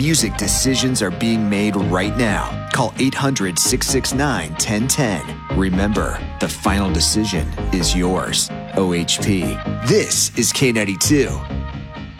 music decisions are being made right now. Call 800-669-1010. Remember, the final decision is yours. OHP. This is K92.